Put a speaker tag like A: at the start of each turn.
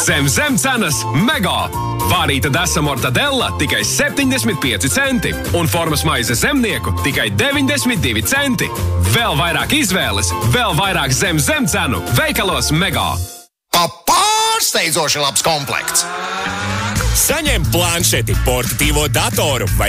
A: Zem cenas Mega! Vārīta desa mortadella tikai 75 centi un formas maize zemnieku tikai 92 centi. Vēl vairāk izvēles, vēl vairāk zem cenu veikalos Mega!
B: Pārsteidzoši labs komplekts!
C: Saņem planšeti, portatīvo datoru vai